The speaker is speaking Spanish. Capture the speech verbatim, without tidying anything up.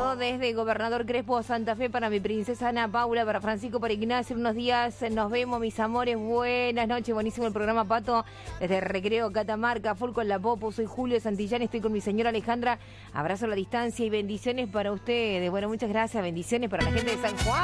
saludo desde Gobernador Crespo a Santa Fe para mi princesa Ana Paula, para Francisco, para Ignacio. Unos días nos vemos, mis amores. Buenas noches, buenísimo el programa, Pato. Desde Recreo Catamarca, full con la Popo. Soy Julio de Santillán, estoy con mi señora Alejandra. Abrazo a la distancia y bendiciones para ustedes. Bueno, muchas gracias, bendiciones para la gente de San Juan.